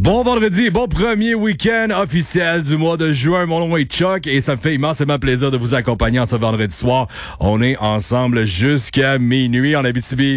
Bon vendredi, bon premier week-end officiel du mois de juin. Mon nom est Chuck et ça me fait immensément plaisir de vous accompagner en ce vendredi soir. On est ensemble jusqu'à minuit en Abitibi.